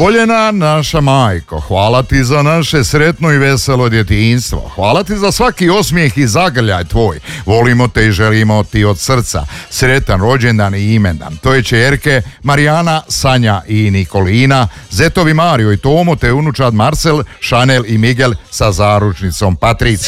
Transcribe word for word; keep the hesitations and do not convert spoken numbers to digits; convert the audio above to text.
Voljena naša majko, hvala ti za naše sretno i veselo djetinjstvo. Hvala ti za svaki osmijeh i zagrljaj tvoj. Volimo te i želimo ti od srca. Sretan rođendan i imendan. To je čerke Marijana, Sanja i Nikolina, zetovi Mario i Tomo te unučad Marcel, Šanel i Miguel sa zaručnicom Patricija.